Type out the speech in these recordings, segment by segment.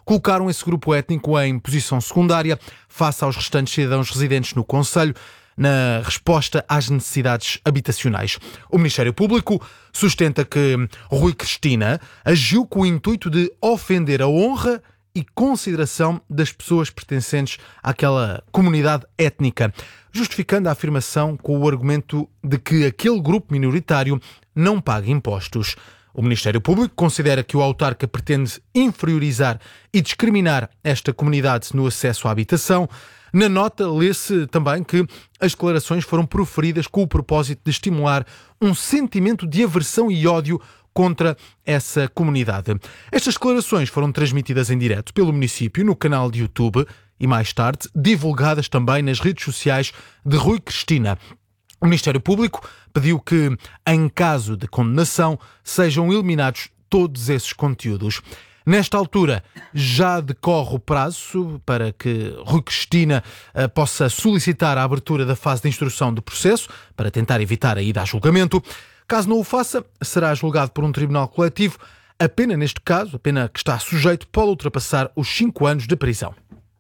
colocaram esse grupo étnico em posição secundária face aos restantes cidadãos residentes no concelho, na resposta às necessidades habitacionais. O Ministério Público sustenta que Rui Cristina agiu com o intuito de ofender a honra e consideração das pessoas pertencentes àquela comunidade étnica, justificando a afirmação com o argumento de que aquele grupo minoritário não paga impostos. O Ministério Público considera que o autarca pretende inferiorizar e discriminar esta comunidade no acesso à habitação. Na nota, lê-se também que as declarações foram proferidas com o propósito de estimular um sentimento de aversão e ódio contra essa comunidade. Estas declarações foram transmitidas em direto pelo município no canal de YouTube e, mais tarde, divulgadas também nas redes sociais de Rui Cristina. O Ministério Público pediu que, em caso de condenação, sejam eliminados todos esses conteúdos. Nesta altura, já decorre o prazo para que Rui Cristina possa solicitar a abertura da fase de instrução do processo para tentar evitar a ida a julgamento. Caso não o faça, será julgado por um tribunal coletivo. A pena, neste caso, a pena que está sujeito, pode ultrapassar os 5 anos de prisão.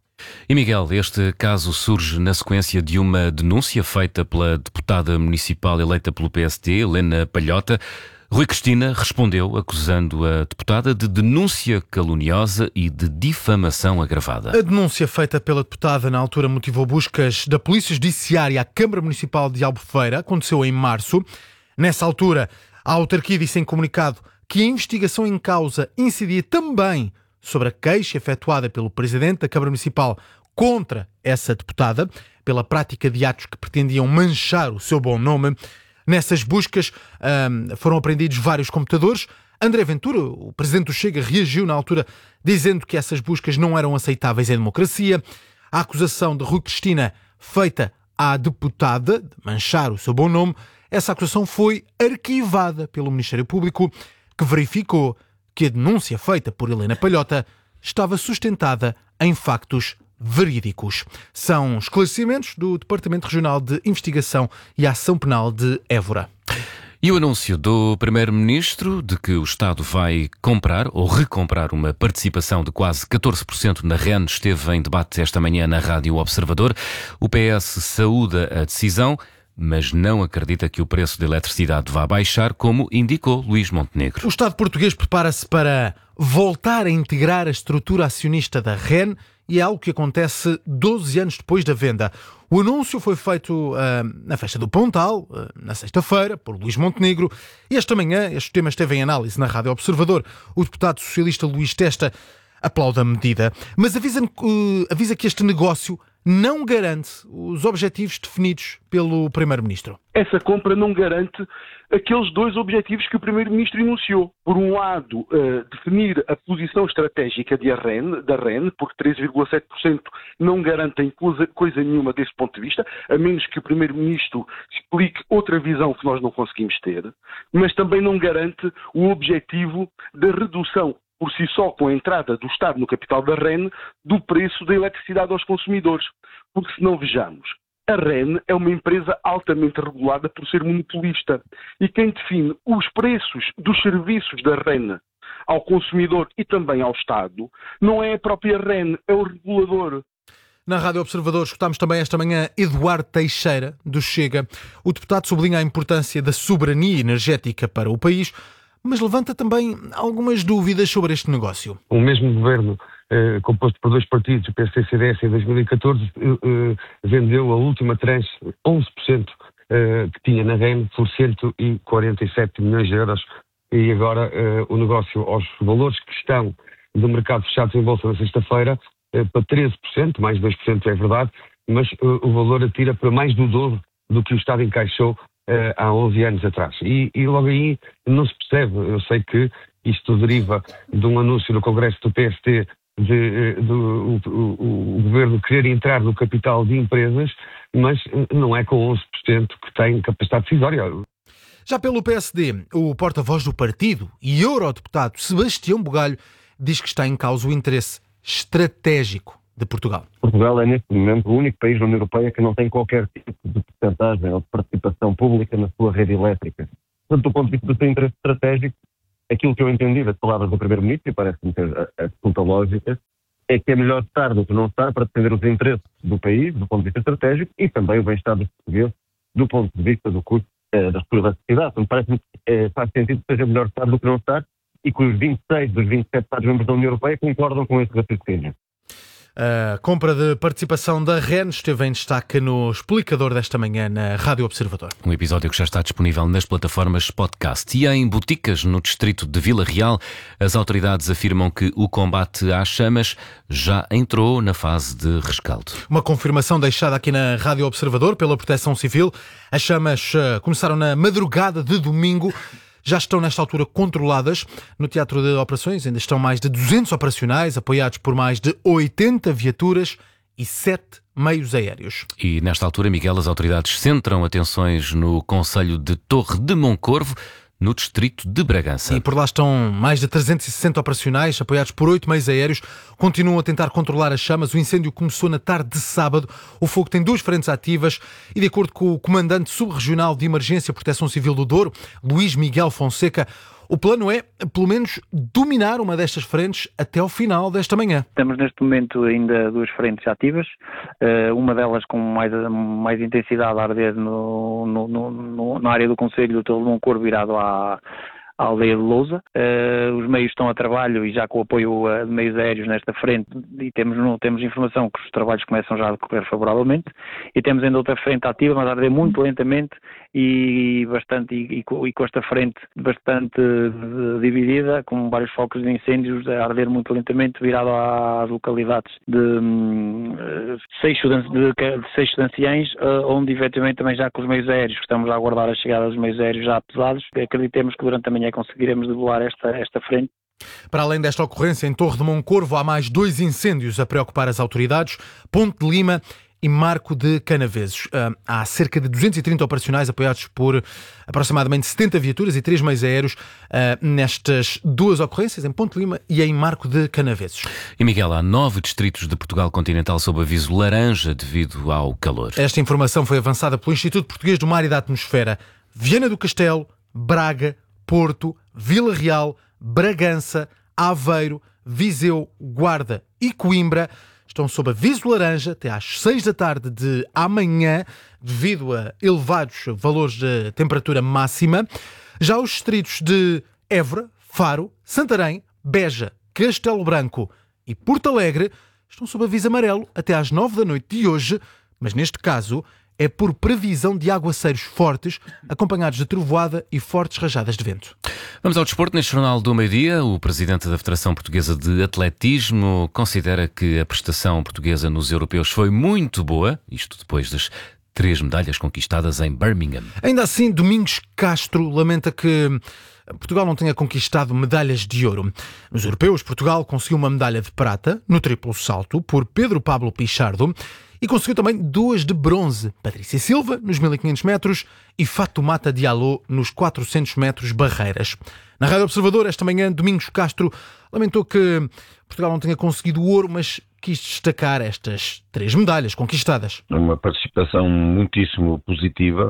E Miguel, este caso surge na sequência de uma denúncia feita pela deputada municipal eleita pelo PSD, Helena Palhota. Rui Cristina respondeu acusando a deputada de denúncia caluniosa e de difamação agravada. A denúncia feita pela deputada na altura motivou buscas da Polícia Judiciária à Câmara Municipal de Albufeira. Aconteceu em março. Nessa altura, a autarquia disse em comunicado que a investigação em causa incidia também sobre a queixa efetuada pelo Presidente da Câmara Municipal contra essa deputada, pela prática de atos que pretendiam manchar o seu bom nome. Nessas buscas foram apreendidos vários computadores. André Ventura, o presidente do Chega, reagiu na altura dizendo que essas buscas não eram aceitáveis em democracia. A acusação de Rui Cristina feita à deputada de manchar o seu bom nome, essa acusação foi arquivada pelo Ministério Público, que verificou que a denúncia feita por Helena Palhota estava sustentada em factos verídicos. São esclarecimentos do Departamento Regional de Investigação e Ação Penal de Évora. E o anúncio do Primeiro-Ministro de que o Estado vai comprar ou recomprar uma participação de quase 14% na REN esteve em debate esta manhã na Rádio Observador. O PS saúda a decisão, mas não acredita que o preço da eletricidade vá baixar, como indicou Luís Montenegro. O Estado português prepara-se para voltar a integrar a estrutura acionista da REN e é algo que acontece 12 anos depois da venda. O anúncio foi feito na festa do Pontal, na sexta-feira, por Luís Montenegro, e esta manhã este tema esteve em análise na Rádio Observador. O deputado socialista Luís Testa aplaude a medida, mas avisa que este negócio não garante os objetivos definidos pelo Primeiro-Ministro. Essa compra não garante aqueles dois objetivos que o Primeiro-Ministro enunciou. Por um lado, definir a posição estratégica da REN, porque 13,7% não garantem coisa nenhuma desse ponto de vista, a menos que o Primeiro-Ministro explique outra visão que nós não conseguimos ter, mas também não garante o objetivo da redução por si só, com a entrada do Estado no capital da REN, do preço da eletricidade aos consumidores. Porque se não vejamos, a REN é uma empresa altamente regulada por ser monopolista. E quem define os preços dos serviços da REN ao consumidor e também ao Estado não é a própria REN, é o regulador. Na Rádio Observador escutámos também esta manhã Eduardo Teixeira, do Chega. O deputado sublinha a importância da soberania energética para o país, mas levanta também algumas dúvidas sobre este negócio. O mesmo governo, composto por dois partidos, o PSD e o CDS, em 2014, vendeu a última tranche, 11% que tinha na REN, por 147 milhões de euros. E agora o negócio, aos valores que estão do mercado fechados em bolsa na sexta-feira, para 13%, mais 2% é verdade, mas o valor atira para mais do dobro do que o Estado encaixou há 11 anos atrás. E logo aí não se percebe. Eu sei que isto deriva de um anúncio no Congresso do PST o governo querer entrar no capital de empresas, mas não é com 11% que tem capacidade decisória. Já pelo PSD, o porta-voz do partido e eurodeputado Sebastião Bugalho diz que está em causa o interesse estratégico de Portugal. Portugal é, neste momento, o único país da União Europeia que não tem qualquer tipo de percentagem ou de participação pública na sua rede elétrica. Portanto, do ponto de vista do seu interesse estratégico, aquilo que eu entendi das palavras do Primeiro-Ministro, e parece-me ter a absoluta lógica, é que é melhor estar do que não estar para defender os interesses do país, do ponto de vista estratégico, e também o bem-estar dos portugueses, do ponto de vista do custo da estrutura da sociedade. Então, parece-me que faz sentido que seja melhor estar do que não estar, e que os 26 dos 27 Estados-membros da União Europeia concordam com esse raciocínio. A compra de participação da REN esteve em destaque no explicador desta manhã na Rádio Observador. Um episódio que já está disponível nas plataformas podcast. E em boticas no distrito de Vila Real, as autoridades afirmam que o combate às chamas já entrou na fase de rescaldo. Uma confirmação deixada aqui na Rádio Observador pela Proteção Civil. As chamas começaram na madrugada de domingo. Já estão nesta altura controladas. No Teatro de Operações ainda estão mais de 200 operacionais, apoiados por mais de 80 viaturas e 7 meios aéreos. E nesta altura, Miguel, as autoridades centram atenções no concelho de Torre de Moncorvo, no distrito de Bragança. E por lá estão mais de 360 operacionais, apoiados por 8 meios aéreos. Continuam a tentar controlar as chamas. O incêndio começou na tarde de sábado. O fogo tem 2 frentes ativas e, de acordo com o comandante subregional de Emergência e Proteção Civil do Douro, Luís Miguel Fonseca, o plano é, pelo menos, dominar uma destas frentes até ao final desta manhã. Temos neste momento ainda 2 frentes ativas, uma delas com mais intensidade a arder na área do concelho do Torre de Moncorvo, virado à aldeia de Lousa. Os meios estão a trabalho e já com o apoio de meios aéreos nesta frente, e temos informação que os trabalhos começam já a decorrer favoravelmente, e temos ainda outra frente ativa, mas a arder muito lentamente e com esta frente bastante dividida, com vários focos de incêndios a arder muito lentamente, virado às localidades de Seixo de Anciães, onde efetivamente também já com os meios aéreos, que estamos a aguardar a chegada dos meios aéreos já pesados, acreditemos que durante a manhã conseguiremos debelar esta frente. Para além desta ocorrência, em Torre de Moncorvo há mais 2 incêndios a preocupar as autoridades: Ponte de Lima e Marco de Canaveses. Há cerca de 230 operacionais apoiados por aproximadamente 70 viaturas e 3 meios aéreos nestas 2 ocorrências, em Ponte de Lima e em Marco de Canaveses. E, Miguel, há 9 distritos de Portugal continental sob aviso laranja devido ao calor. Esta informação foi avançada pelo Instituto Português do Mar e da Atmosfera. Viana do Castelo, Braga, Porto, Vila Real, Bragança, Aveiro, Viseu, Guarda e Coimbra estão sob aviso laranja até às 6 da tarde de amanhã, devido a elevados valores de temperatura máxima. Já os distritos de Évora, Faro, Santarém, Beja, Castelo Branco e Porto Alegre estão sob aviso amarelo até às 9 da noite de hoje, mas neste caso é por previsão de aguaceiros fortes, acompanhados de trovoada e fortes rajadas de vento. Vamos ao desporto. Neste Jornal do Meio-Dia, o presidente da Federação Portuguesa de Atletismo considera que a prestação portuguesa nos europeus foi muito boa, isto depois das 3 medalhas conquistadas em Birmingham. Ainda assim, Domingos Castro lamenta que Portugal não tenha conquistado medalhas de ouro. Nos europeus, Portugal conseguiu uma medalha de prata no triplo salto por Pedro Pablo Pichardo e conseguiu também 2 de bronze, Patrícia Silva nos 1500 metros e Fatoumata Diallo nos 400 metros barreiras. Na Rádio Observador, esta manhã, Domingos Castro lamentou que Portugal não tenha conseguido o ouro, mas quis destacar estas 3 medalhas conquistadas. Uma participação muitíssimo positiva,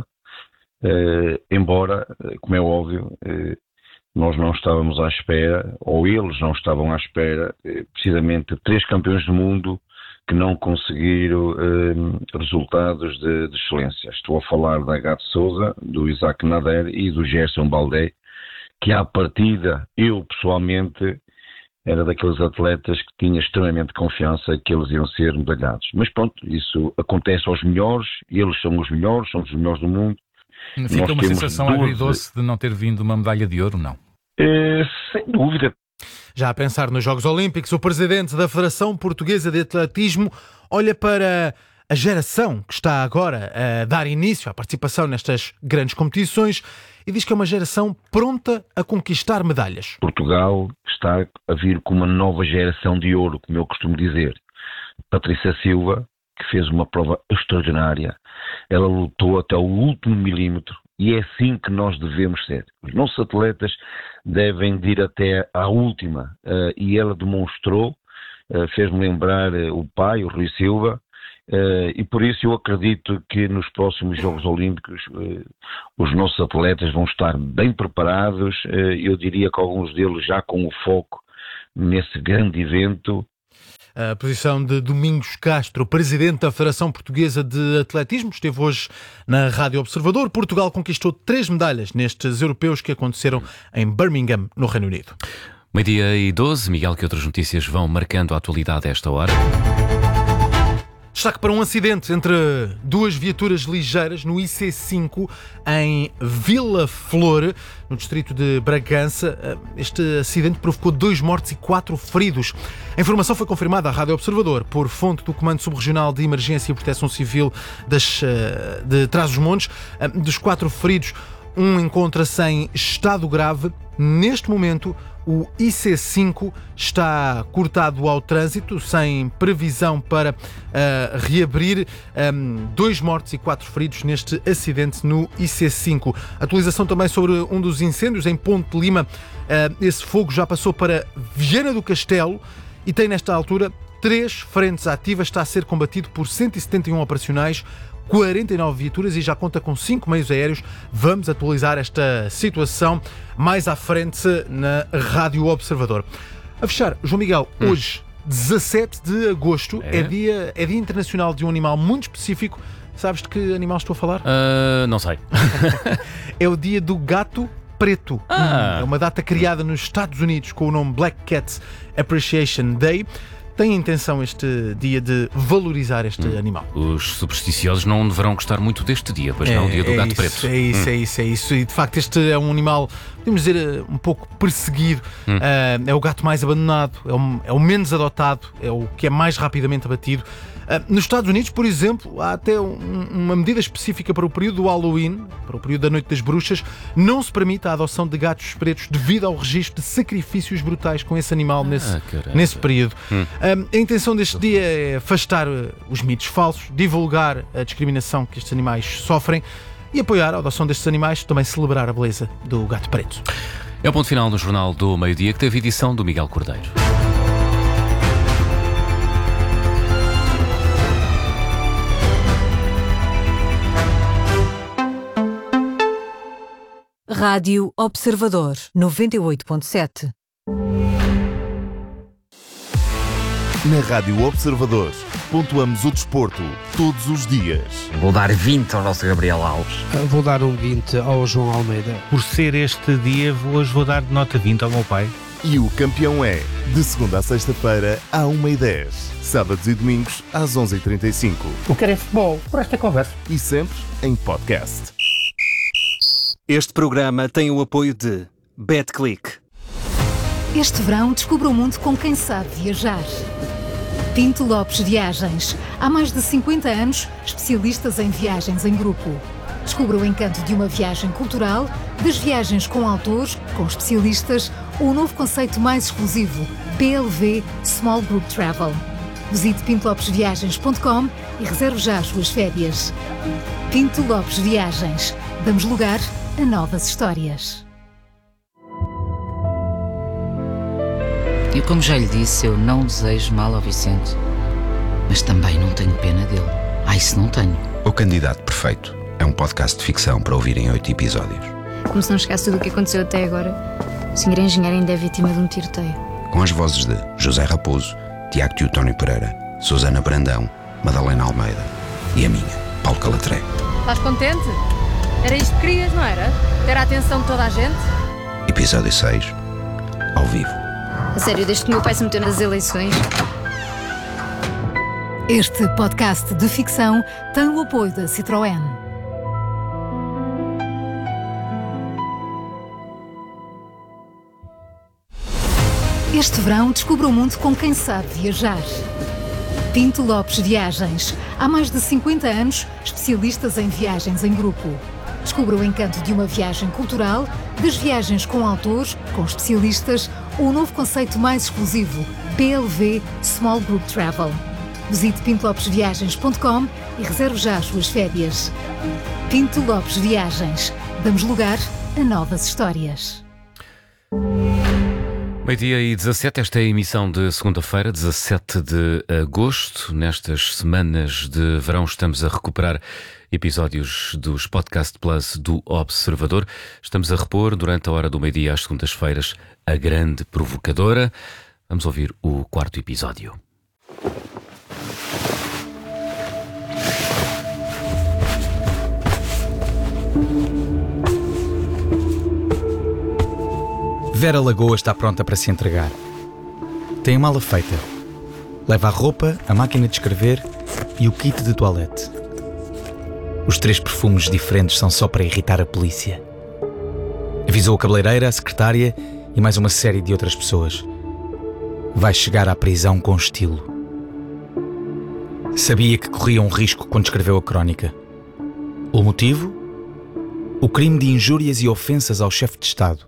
embora, como é óbvio, nós não estávamos à espera, ou eles não estavam à espera, precisamente 3 campeões do mundo que não conseguiram resultados de excelência. Estou a falar da Agathe Souza, do Isaac Nader e do Gerson Baldé, que à partida, eu pessoalmente, era daqueles atletas que tinha extremamente confiança que eles iam ser medalhados. Mas pronto, isso acontece aos melhores, eles são os melhores do mundo. Fica uma sensação agridoce de não ter vindo uma medalha de ouro, não? Sem dúvida. Já a pensar nos Jogos Olímpicos, o presidente da Federação Portuguesa de Atletismo olha para a geração que está agora a dar início à participação nestas grandes competições e diz que é uma geração pronta a conquistar medalhas. Portugal está a vir com uma nova geração de ouro, como eu costumo dizer. Patrícia Silva, que fez uma prova extraordinária, ela lutou até o último milímetro e é assim que nós devemos ser. Os nossos atletas devem ir até à última e ela demonstrou, fez-me lembrar o pai, o Rui Silva, e por isso eu acredito que nos próximos Jogos Olímpicos os nossos atletas vão estar bem preparados, eu diria que alguns deles já com o foco nesse grande evento. A posição de Domingos Castro, presidente da Federação Portuguesa de Atletismo, esteve hoje na Rádio Observador. Portugal conquistou 3 medalhas nestes europeus que aconteceram em Birmingham, no Reino Unido. 12:12. Miguel, que outras notícias vão marcando a atualidade a esta hora? Destaque para um acidente entre 2 viaturas ligeiras no IC5 em Vila Flor, no distrito de Bragança. Este acidente provocou 2 mortos e 4 feridos. A informação foi confirmada à Rádio Observador por fonte do Comando Subregional de Emergência e Proteção Civil de Trás-os-Montes. Dos 4 feridos, um encontra-se em estado grave. Neste momento, o IC5 está cortado ao trânsito, sem previsão para reabrir. 2 mortos e 4 feridos neste acidente no IC5. Atualização também sobre um dos incêndios em Ponte de Lima. Esse fogo já passou para Viana do Castelo e tem, nesta altura, 3 frentes ativas. Está a ser combatido por 171 operacionais, 49 viaturas e já conta com 5 meios aéreos. Vamos atualizar esta situação mais à frente na Rádio Observador. A fechar, João Miguel, hoje, 17 de agosto, é Dia Internacional de um animal muito específico. Sabes de que animal estou a falar? Não sei. É o dia do gato preto. É uma data criada nos Estados Unidos com o nome Black Cat Appreciation Day. Tem a intenção este dia de valorizar este animal. Os supersticiosos não deverão gostar muito deste dia, pois não, o dia do gato preto. É isso. E de facto este é um animal, podemos dizer, um pouco perseguido. É o gato mais abandonado, é o menos adotado, é o que é mais rapidamente abatido. Nos Estados Unidos, por exemplo, há até uma medida específica para o período do Halloween, para o período da Noite das Bruxas. Não se permite a adoção de gatos pretos devido ao registro de sacrifícios brutais com esse animal nesse período. A intenção deste dia é afastar os mitos falsos, divulgar a discriminação que estes animais sofrem e apoiar a adoção destes animais, também celebrar a beleza do gato preto. É o ponto final no Jornal do Meio-Dia, que teve edição do Miguel Cordeiro. Rádio Observador 98.7. Na Rádio Observador, pontuamos o desporto todos os dias. Vou dar 20 ao nosso Gabriel Alves. Vou dar um 20 ao João Almeida. Por ser este dia, hoje vou dar nota 20 ao meu pai. E o campeão é, de segunda a sexta-feira, à 1h10. Sábados e domingos, às 11h35. O que é futebol, por esta conversa. E sempre em podcast. Este programa tem o apoio de BetClick. Este verão descubra o mundo com quem sabe viajar. Pinto Lopes Viagens. Há mais de 50 anos, especialistas em viagens em grupo. Descubra o encanto de uma viagem cultural, das viagens com autores, com especialistas, ou o novo conceito mais exclusivo, PLV Small Group Travel. Visite pintolopesviagens.com e reserve já as suas férias. Pinto Lopes Viagens. Damos lugar a novas histórias. E como já lhe disse, eu não desejo mal ao Vicente. Mas também não tenho pena dele. Isso não tenho. O Candidato Perfeito é um podcast de ficção para ouvir em 8 episódios. Como se não chegasse tudo o que aconteceu até agora, o senhor engenheiro ainda é vítima de um tiroteio. Com as vozes de José Raposo, Tiago Teotónio Pereira, Susana Brandão, Madalena Almeida e a minha, Paulo Calatré. Estás contente? Era isto que querias, não era? Ter a atenção de toda a gente? Episódio 6, ao vivo. A sério, desde que o meu pai se meteu nas eleições. Este podcast de ficção tem o apoio da Citroën. Este verão descubra o mundo com quem sabe viajar. Pinto Lopes Viagens. Há mais de 50 anos, especialistas em viagens em grupo. Descubra o encanto de uma viagem cultural, das viagens com autores, com especialistas, ou o novo conceito mais exclusivo, PLV Small Group Travel. Visite pintolopesviagens.com e reserve já as suas férias. Pinto Lopes Viagens. Damos lugar a novas histórias. 12:17, esta é a emissão de segunda-feira, 17 de agosto. Nestas semanas de verão estamos a recuperar episódios dos Podcast Plus do Observador. Estamos a repor, durante a hora do meio-dia às segundas-feiras, A Grande Provocadora. Vamos ouvir o 4º episódio. Vera Lagoa está pronta para se entregar. Tem a mala feita. Leva a roupa, a máquina de escrever e o kit de toilette. Os 3 perfumes diferentes são só para irritar a polícia. Avisou a cabeleireira, a secretária e mais uma série de outras pessoas. Vai chegar à prisão com estilo. Sabia que corria um risco quando escreveu a crónica. O motivo? O crime de injúrias e ofensas ao chefe de Estado.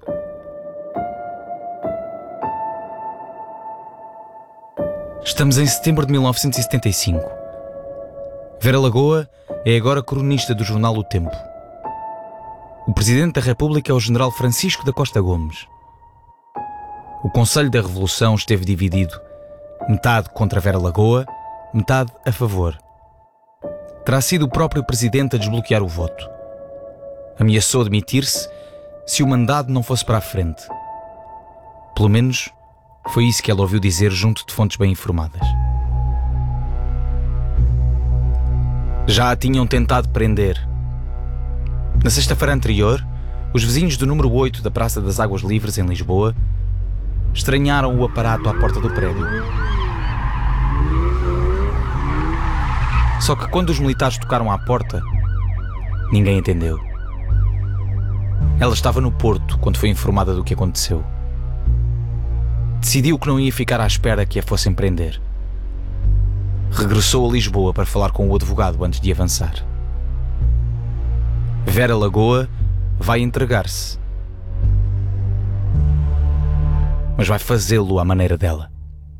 Estamos em setembro de 1975. Vera Lagoa é agora cronista do jornal O Tempo. O Presidente da República é o General Francisco da Costa Gomes. O Conselho da Revolução esteve dividido, metade contra Vera Lagoa, metade a favor. Terá sido o próprio Presidente a desbloquear o voto. Ameaçou demitir-se se o mandado não fosse para a frente. Pelo menos foi isso que ela ouviu dizer junto de fontes bem informadas. Já a tinham tentado prender. Na sexta-feira anterior, os vizinhos do número 8 da Praça das Águas Livres, em Lisboa, estranharam o aparato à porta do prédio. Só que quando os militares tocaram à porta, ninguém entendeu. Ela estava no Porto quando foi informada do que aconteceu. Decidiu que não ia ficar à espera que a fossem prender. Regressou a Lisboa para falar com o advogado antes de avançar. Vera Lagoa vai entregar-se. Mas vai fazê-lo à maneira dela.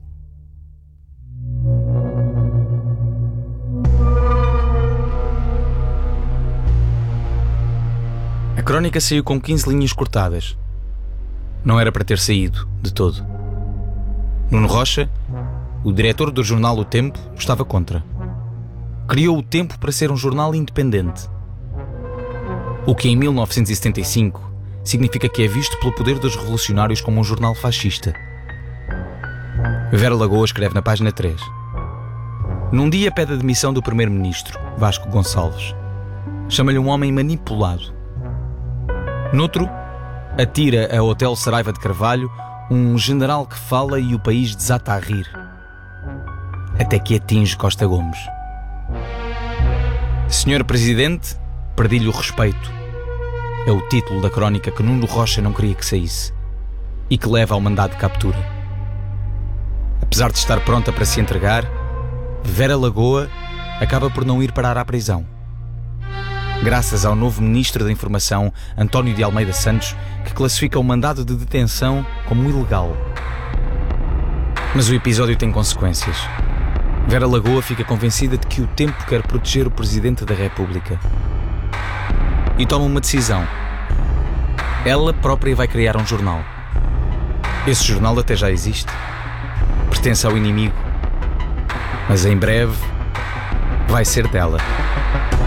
A crónica saiu com 15 linhas cortadas. Não era para ter saído, de todo. Nuno Rocha, o diretor do jornal O Tempo, estava contra. Criou o Tempo para ser um jornal independente. O que em 1975 significa que é visto pelo poder dos revolucionários como um jornal fascista. Vera Lagoa escreve na página 3. Num dia pede a demissão do primeiro-ministro, Vasco Gonçalves. Chama-lhe um homem manipulado. Noutro, atira a Hotel Saraiva de Carvalho um general que fala e o país desata a rir. Até que atinge Costa Gomes. Senhor Presidente, perdi-lhe o respeito. É o título da crónica que Nuno Rocha não queria que saísse e que leva ao mandado de captura. Apesar de estar pronta para se entregar, Vera Lagoa acaba por não ir parar à prisão. Graças ao novo Ministro da Informação, António de Almeida Santos, que classifica o mandado de detenção como ilegal. Mas o episódio tem consequências. Vera Lagoa fica convencida de que o Tempo quer proteger o Presidente da República. E toma uma decisão. Ela própria vai criar um jornal. Esse jornal até já existe. Pertence ao inimigo. Mas em breve vai ser dela.